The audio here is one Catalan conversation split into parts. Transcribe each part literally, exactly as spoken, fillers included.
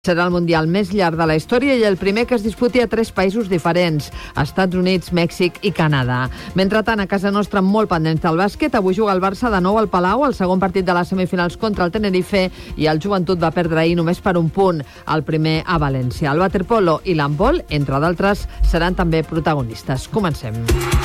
Serà el Mundial més llarg de la història i el primer que es disputi a tres països diferents, Estats Units, Mèxic i Canadà. Mentrestant, a casa nostra, molt pendents del bàsquet, avui juga el Barça de nou al Palau, el segon partit de les semifinals contra el Tenerife, i el Joventut va perdre ahir només per un punt, el primer a València. El waterpolo i l'handbol, entre d'altres, seran també protagonistes. Comencem.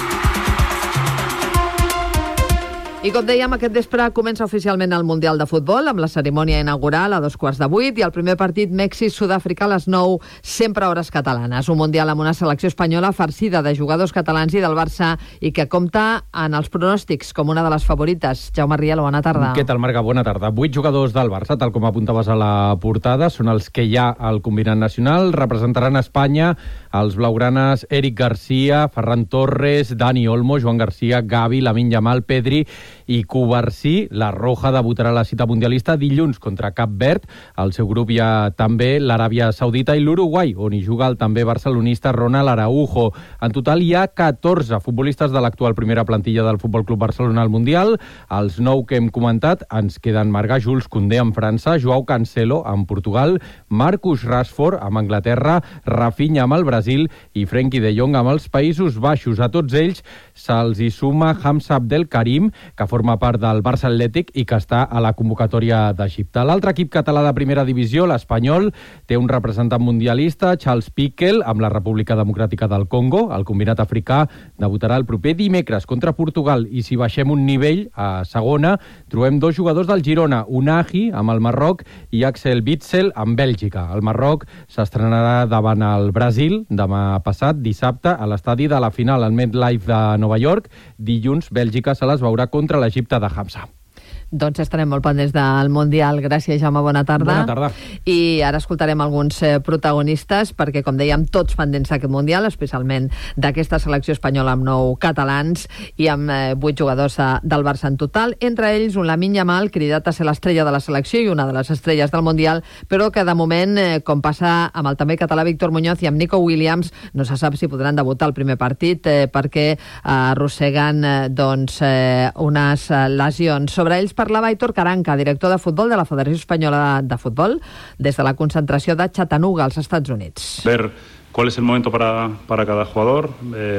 I com dèiem, aquest vespre comença oficialment el Mundial de Futbol, amb la cerimònia inaugural a dos quarts de vuit i el primer partit Mèxic-Sud-àfrica a les nou, sempre hores catalanes. Un Mundial amb una selecció espanyola farcida de jugadors catalans i del Barça i que compta en els pronòstics com una de les favorites. Jaume Rielo, bona tarda. Què tal, Marga? Bona tarda. Vuit jugadors del Barça, tal com apuntaves a la portada, són els que hi ha al combinat nacional. Representaran Espanya els blaugranes Eric Garcia, Ferran Torres, Dani Olmo, Joan Garcia, Gavi, Lamine Yamal, Pedri i Cubarsí. La Roja debutarà a la cita mundialista dilluns contra Cap Verd. Al seu grup hi ha també l'Aràbia Saudita i l'Uruguai, on hi juga el també barcelonista Ronald Araujo. En total hi ha catorze futbolistes de l'actual primera plantilla del Futbol Club Barcelona al Mundial. Els nou que hem comentat ens queden Marga, Jules Koundé amb França, Joao Cancelo amb Portugal, Marcus Rashford amb Anglaterra, Rafinha amb el Brasil i Frenkie de Jong amb els Països Baixos. A tots ells se'ls hi suma Hamza Abdelkarim, que forma part del Barça Atlètic i que està a la convocatòria d'Egipte. L'altre equip català de primera divisió, l'Espanyol, té un representant mundialista, Charles Piquel, amb la República Democràtica del Congo. El combinat africà debutarà el proper dimecres contra Portugal i si baixem un nivell a segona, trobem dos jugadors del Girona, Unahi amb el Marroc i Axel Witsel amb Bèlgica. El Marroc s'estrenarà davant el Brasil demà passat, dissabte, a l'estadi de la final al MetLife de Nova York. Dilluns, Bèlgica se les veurà contra l'Egipte de Hamza. Doncs estarem molt pendents del Mundial. Gràcies, Jaume, bona tarda. Bona tarda. I ara escoltarem alguns eh, protagonistes, perquè, com dèiem, tots pendents d'aquest Mundial, especialment d'aquesta selecció espanyola amb nou catalans i amb eh, vuit jugadors a, del Barça en total. Entre ells, un Lamine Yamal, cridat a ser l'estrella de la selecció i una de les estrelles del Mundial, però que de moment, eh, com passa amb el també català Víctor Muñoz i amb Nico Williams, no se sap si podran debutar el primer partit eh, perquè eh, arrosseguen eh, doncs, eh, unes eh, lesions. Sobre ells parlava Aitor Caranca, director de futbol de la Federació Espanyola de Futbol, des de la concentració de Chattanooga, als Estats Units. Ver cuál es el momento para, para cada jugador.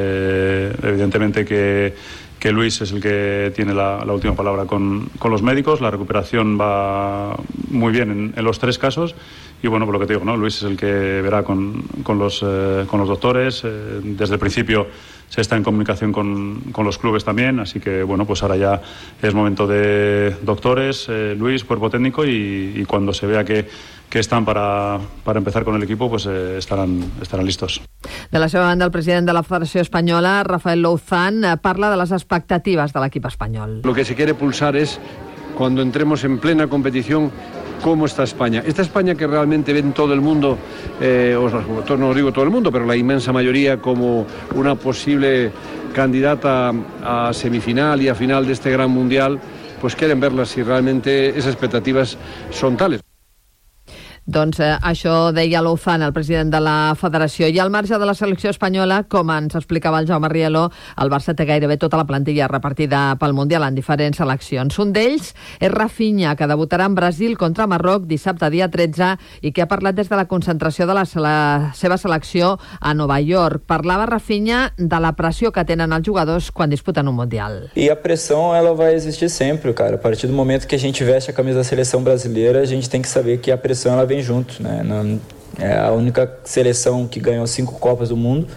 Eh, evidentemente que, que Luis es el que tiene la, la última palabra con, con los médicos. La recuperación va muy bien en, en los tres casos. Y bueno, por lo que te digo, ¿no? Luis es el que verá con, con, los, eh, con los doctores. Eh, desde el principio se está en comunicación con, con los clubes también, así que bueno, pues ahora ya es momento de doctores, eh, Luis, cuerpo técnico, y, y cuando se vea que, que están para, para empezar con el equipo, pues eh, estarán, estarán listos. De la seva banda, el president de la Federació Espanyola, Rafael Louzán, parla de les expectatives de l'equip espanyol. Lo que se quiere pulsar es, cuando entremos en plena competición, cómo está España. Esta España que realmente ven todo el mundo, eh, os, no os digo todo el mundo, pero la inmensa mayoría como una posible candidata a semifinal y a final de este gran mundial, pues quieren verla si realmente esas expectativas son tales. Doncs eh, això deia Louzán, el president de la federació. I al marge de la selecció espanyola, com ens explicava el Jaume Rielo, el Barça té gairebé tota la plantilla repartida pel Mundial en diferents seleccions. Un d'ells és Rafinha, que debutarà en Brasil contra Marroc dissabte dia tretze i que ha parlat des de la concentració de la, la seva selecció a Nova York. Parlava Rafinha de la pressió que tenen els jugadors quan disputen un Mundial. E a pressão, ela vai existir sempre, cara. A partir do momento que a gente veste a camisa da seleção brasileira, a gente tem que saber que a pressão ela vem junto, né? Não, é a única seleção que ganhou cinco Copas do Mundo.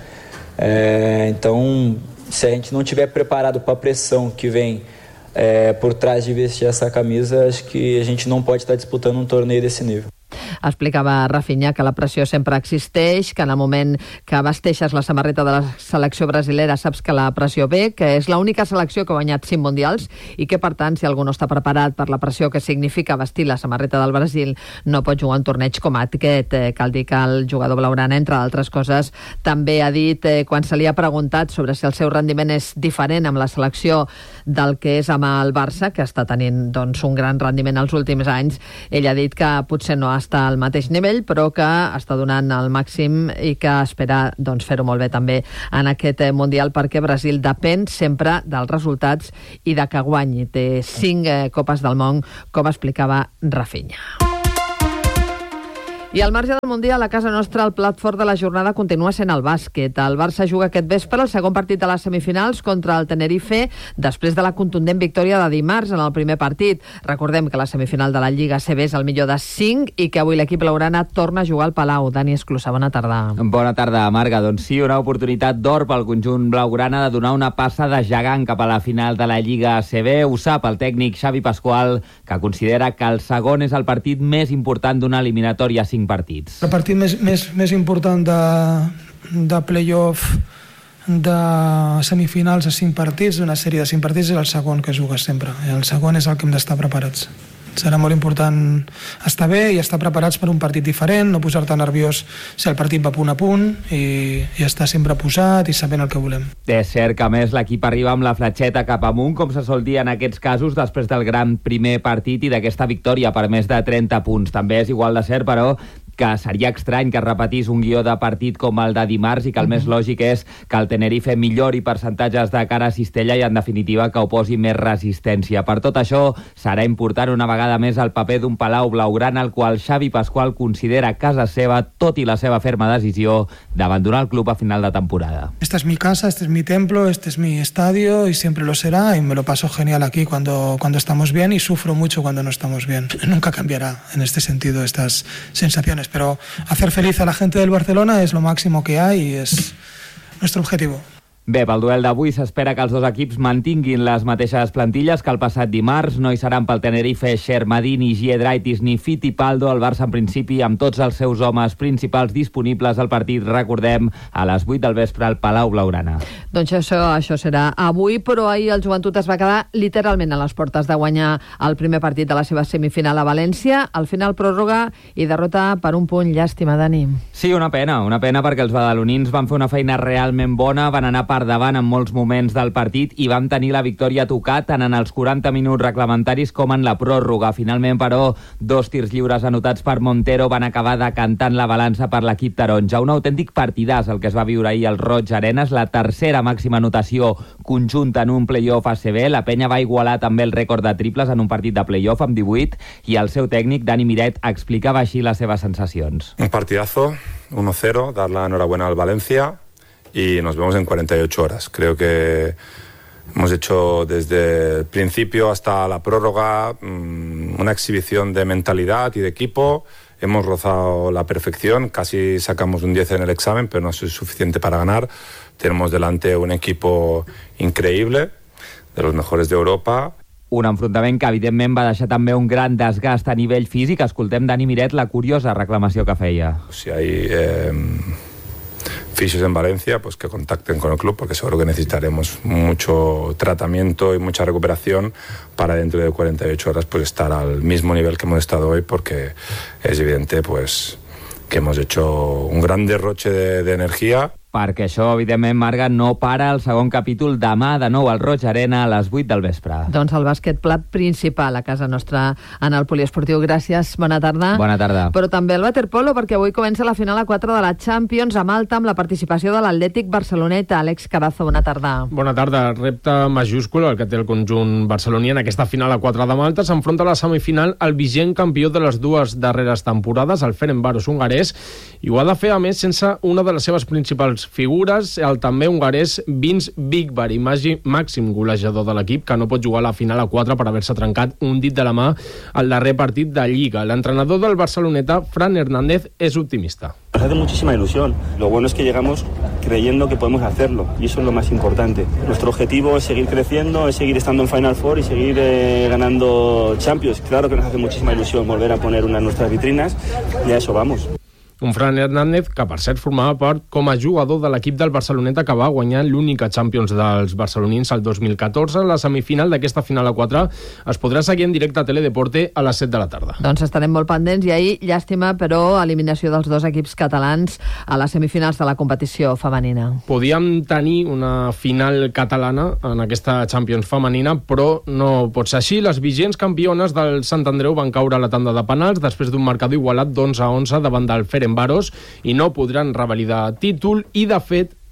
É, então, se a gente não estiver preparado para a pressão que vem é, por trás de vestir essa camisa, acho que a gente não pode estar disputando um torneio desse nível. Explicava Rafinha que la pressió sempre existeix, que en el moment que vesteixes la samarreta de la selecció brasilera saps que la pressió ve, que és l'única selecció que ha guanyat cinc mundials i que, per tant, si algú no està preparat per la pressió que significa vestir la samarreta del Brasil, no pot jugar un torneig com aquest. Eh, cal dir que el jugador blaugrana, entre altres coses, també ha dit, eh, quan se li ha preguntat sobre si el seu rendiment és diferent amb la selecció del que és amb el Barça, que està tenint doncs, un gran rendiment els últims anys, ell ha dit que potser no està al mateix nivell, però que està donant el màxim i que espera doncs, fer-ho molt bé també en aquest Mundial, perquè Brasil depèn sempre dels resultats i de que guanyi. Té cinc eh, Copes del Món, com explicava Rafinha. I al marge del Mundial, a casa nostra, el plat fort de la jornada continua sent el bàsquet. El Barça juga aquest vespre el segon partit de les semifinals contra el Tenerife, després de la contundent victòria de dimarts en el primer partit. Recordem que la semifinal de la Lliga A C B és el millor de cinc i que avui l'equip blaugrana torna a jugar al Palau. Dani Esclusa, bona tarda. Bona tarda, Marga. Doncs sí, una oportunitat d'or pel conjunt blaugrana de donar una passa de gegant cap a la final de la Lliga A C B. Ho sap el tècnic Xavi Pascual, que considera que el segon és el partit més important d'una eliminatòria a cinc partits. El partit més, més, més important de, de play-off de semifinals a cinc partits, d'una sèrie de cinc partits, és el segon que jugues sempre. El segon és el que hem d'estar preparats. Serà molt important estar bé i estar preparats per un partit diferent, no posar-te nerviós si el partit va punt a punt i, i estar sempre posat i sabent el que volem. És cert que, a més, l'equip arriba amb la fletxeta cap amunt, com se sol dir en aquests casos, després del gran primer partit i d'aquesta victòria per més de trenta punts. També és igual de cert, però, que seria estrany que repetís un guió de partit com el de dimarts i que el més lògic és que el Tenerife millori percentatges de cara a Cistella i, en definitiva, que oposi més resistència. Per tot això, serà important una vegada més el paper d'un Palau blaugrana, al qual Xavi Pascual considera casa seva, tot i la seva ferma decisió d'abandonar el club a final de temporada. Esta es mi casa, este es mi templo, este es mi estadio y siempre lo será, y me lo paso genial aquí cuando, cuando estamos bien y sufro mucho cuando no estamos bien. Nunca cambiará en este sentido estas sensaciones, pero hacer feliz a la gente del Barcelona es lo máximo que hay y es nuestro objetivo. Bé, pel duel d'avui s'espera que els dos equips mantinguin les mateixes plantilles que el passat dimarts. No hi seran pel Tenerife Shermadini, Giedraitis ni Fittipaldo. El Barça, en principi, amb tots els seus homes principals disponibles al partit, recordem, a les vuit del vespre al Palau Blaugrana. Doncs això, això serà avui, però ahir el Joventut es va quedar literalment a les portes de guanyar el primer partit de la seva semifinal a València. Al final, pròrroga i derrota per un punt. Llàstima, Dani. Sí, una pena, una pena perquè els badalonins van fer una feina realment bona, van anar per davant en molts moments del partit i vam tenir la victòria a tocar tant en els quaranta minuts reglamentaris com en la pròrroga. Finalment, però, dos tirs lliures anotats per Montero van acabar decantant la balança per l'equip taronja. Un autèntic partidàs el que es va viure ahir al Roig Arenas, la tercera màxima anotació conjunta en un play-off A C B. La penya va igualar també el rècord de triples en un partit de play-off amb divuit i el seu tècnic, Dani Miret, explicava així les seves sensacions. Un partidazo, uno cero, dar la enhorabuena al Valencia y nos vemos en cuarenta y ocho horas. Creo que hemos hecho desde el principio hasta la prórroga mmm, una exhibición de mentalidad y de equipo. Hemos rozado la perfección, casi sacamos un diez en el examen, pero no es suficiente para ganar. Tenemos delante un equipo increíble, de los mejores de Europa. Un enfrontament que, evidentment, va deixar també un gran desgast a nivell físic. Escoltem Dani Miret la curiosa reclamació que feia. Si hay eh, fisios en Valencia, pues que contacten con el club, porque seguro que necesitaremos mucho tratamiento y mucha recuperación para dentro de cuarenta y ocho horas pues estar al mismo nivel que hemos estado hoy, porque es evidente pues que hemos hecho un gran derroche de, de energía. Perquè això, evidentment, Marga, no para el segon capítol demà de nou al Roig Arena a les vuit del vespre. Doncs el bàsquet plat principal a casa nostra en el poliesportiu. Gràcies, bona tarda. Bona tarda. Però també el waterpolo, perquè avui comença la final a quatre de la Champions a Malta amb la participació de l'Atlètic Barceloneta. Àlex Carazo, bona tarda. Bona tarda. Repte majúscul el que té el conjunt barceloní en aquesta final a quatre de Malta. S'enfronta a la semifinal el vigent campió de les dues darreres temporades, el Ferencváros hongarès, i ho ha de fer, a més, sense una de les seves principals figures, el també hongarès Vince Bigbar, màxim golejador de l'equip, que no pot jugar a la final a quatre per haver-se trencat un dit de la mà al darrer partit de Lliga. L'entrenador del Barceloneta, Fran Hernández, és optimista. Nos hace muchísima ilusión. Lo bueno es que llegamos creyendo que podemos hacerlo y eso es lo más importante. Nuestro objetivo es seguir creciendo, es seguir estando en Final Four y seguir eh, ganando Champions. Claro que nos hace muchísima ilusión volver a poner una de nuestras vitrinas y a eso vamos. Un Fran Hernández que, per cert, formava part com a jugador de l'equip del Barceloneta que va guanyar l'única Champions dels barcelonins el dos mil catorze. La semifinal d'aquesta final a quatre es podrà seguir en directe a Teledeporte a les set de la tarda. Doncs estarem molt pendents i ahir, llàstima, però eliminació dels dos equips catalans a les semifinals de la competició femenina. Podíem tenir una final catalana en aquesta Champions femenina, però no pot ser així. Les vigents campiones del Sant Andreu van caure a la tanda de penals després d'un marcador igualat d'onze a onze davant del Ferencváros i no podran revalidar títol i, de fet,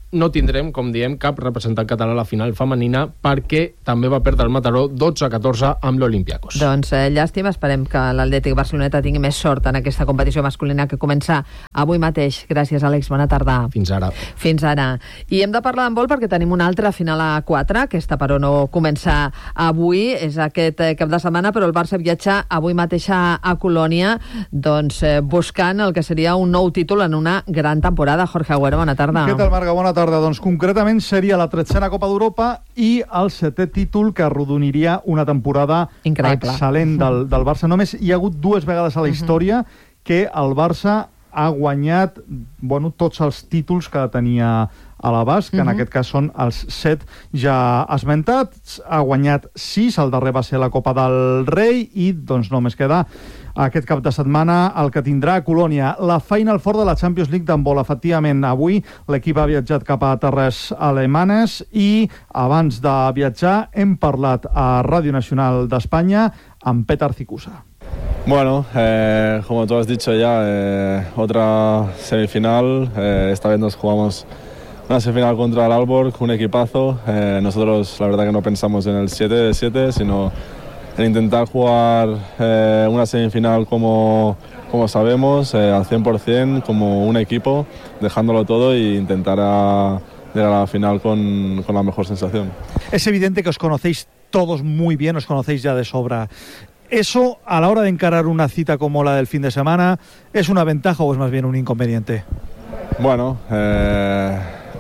no tindrem, com diem, cap representant català a la final femenina perquè també va perdre el Mataró dotze a catorze amb l'Olympiacos. Doncs eh, llàstima, esperem que l'Atlètic Barceloneta tingui més sort en aquesta competició masculina que comença avui mateix. Gràcies, Àlex, bona tarda. Fins ara. Fins ara. I hem de parlar d'handbol perquè tenim una altra final a quatre, aquesta però no comença avui, és aquest eh, cap de setmana, però el Barça viatja avui mateix a, a Colònia, doncs eh, buscant el que seria un nou títol en una gran temporada. Jorge Agüero, bona tarda. Què tal, Marga? Bona tarda. Doncs concretament seria la tretzena Copa d'Europa i el setè títol que arrodoniria una temporada increïble, excel·lent del, del Barça. Només hi ha hagut dues vegades a la història que el Barça ha guanyat bueno, tots els títols que tenia a l'abast, que en aquest cas són els set ja esmentats. Ha guanyat sis, el darrer va ser la Copa del Rei i doncs només queda aquest cap de setmana el que tindrà a Colònia. La Final Four de la Champions League d'handbol. Efectivament, avui l'equip ha viatjat cap a terres alemanes i abans de viatjar hem parlat a Ràdio Nacional d'Espanya amb Petar Cicusa. Bueno, eh, como tú has dicho ya, eh, otra semifinal. Eh, esta vez nos jugamos una semifinal contra el Aalborg, un equipazo. Eh, nosotros la verdad que no pensamos en el siete de siete, sino en intentar jugar eh, una semifinal como, como sabemos, eh, al cien por ciento, como un equipo, dejándolo todo e intentar a llegar a la final con, con la mejor sensación. Es evidente que os conocéis todos muy bien, os conocéis ya de sobra. ¿Eso, a la hora de encarar una cita como la del fin de semana, es una ventaja o es más bien un inconveniente? Bueno, eh,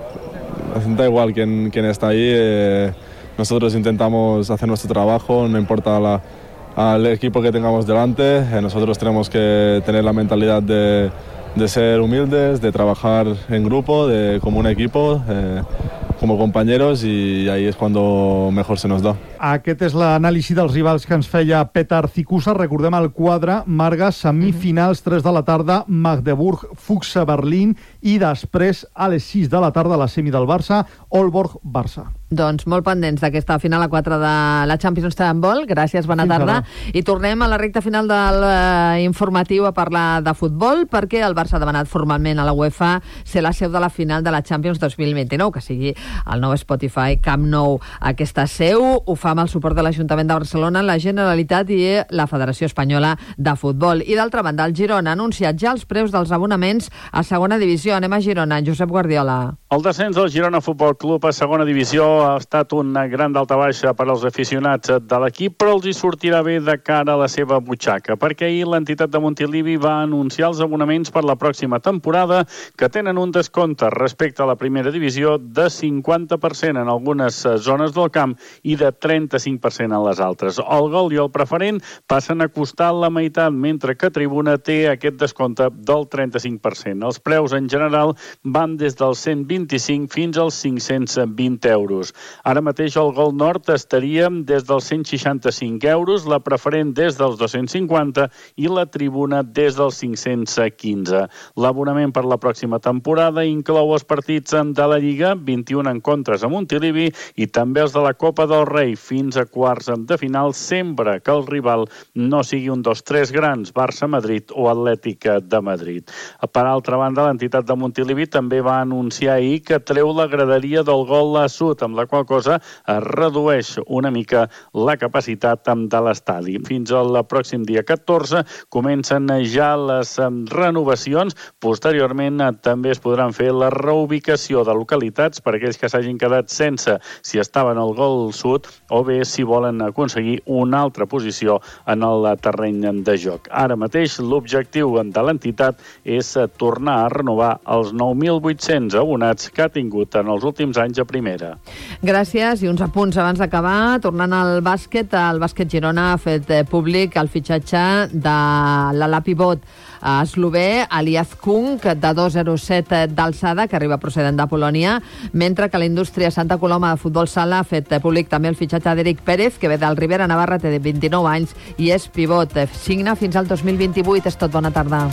da igual quién, quién está ahí. Eh, nosotros intentamos hacer nuestro trabajo, no importa la, al equipo que tengamos delante. Eh, nosotros tenemos que tener la mentalidad de, de ser humildes, de trabajar en grupo, de, como un equipo, eh, como compañeros, y ahí es cuando mejor se nos da. Aquest és l'anàlisi dels rivals que ens feia Petar Cicusa. Recordem el quadre, Marga, semifinals, tres de la tarda, Magdeburg, Fuxa, Berlín, i després a les sis de la tarda la semi del Barça, Aalborg, Barça. Doncs molt pendents d'aquesta final a quatre de la Champions d'handbol. Gràcies, bona Fins tarda. ara. I tornem a la recta final del eh, informatiu a parlar de futbol, perquè el Barça ha demanat formalment a la UEFA ser la seu de la final de la Champions dos mil vint-i-nou, que sigui el nou Spotify Camp Nou aquesta seu. Ho fa amb el suport de l'Ajuntament de Barcelona, la Generalitat i la Federació Espanyola de Futbol. I d'altra banda, el Girona ha anunciat ja els preus dels abonaments a segona divisió. Anem a Girona, Josep Guardiola. El descens del Girona Futbol Club a segona divisió ha estat una gran daltabaixa per als aficionats de l'equip, però els hi sortirà bé de cara a la seva butxaca, perquè ahir l'entitat de Montilivi va anunciar els abonaments per la pròxima temporada, que tenen un descompte respecte a la primera divisió de cinquanta per cent en algunes zones del camp i de trenta-cinc per cent en les altres. El Gol i el Preferent passen a costar la meitat, mentre que Tribuna té aquest descompte del trenta-cinc per cent. Els preus en general van des dels cent vint-i-cinc fins als cinc-cents vint euros. Ara mateix el Gol Nord estaria des dels cent seixanta-cinc euros, la Preferent des dels dos-cents cinquanta i la Tribuna des dels cinc-cents quinze. L'abonament per la pròxima temporada inclou els partits de la Lliga, vint-i-un encontres a Montilivi, i també els de la Copa del Rei fins a quarts de final, sempre que el rival no sigui un dels tres grans, Barça-Madrid o Atlètic de Madrid. Per altra banda, l'entitat de Montilivi també va anunciar ahir que treu la graderia del Gol a Sud, amb la qual cosa es redueix una mica la capacitat de l'estadi. Fins al pròxim dia catorze comencen ja les renovacions. Posteriorment també es podran fer la reubicació de localitats per aquells que s'hagin quedat sense si estaven al Gol Sud o bé si volen aconseguir una altra posició en el terreny de joc. Ara mateix l'objectiu de l'entitat és tornar a renovar els nou mil vuit-cents abonats que ha tingut en els últims anys a primera. Gràcies, i uns apunts abans d'acabar. Tornant al bàsquet, el bàsquet Girona ha fet públic el fitxatge de l'ala pivot eslové Elias Kung, de dos coma zero set d'alçada, que arriba procedent de Polònia, mentre que la indústria Santa Coloma de futbol sala ha fet públic també el fitxatge d'Eric Pérez, que ve del Ribera Navarra, té vint-i-nou anys i és pivot. Signa fins al dos mil vint-i-vuit. És tot, bona tarda.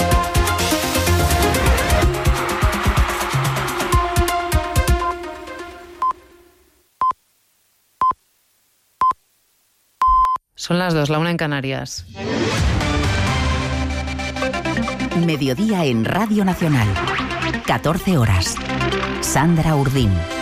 Son las dos, la una en Canarias. Mediodía en Radio Nacional. catorce horas. Sandra Urdín.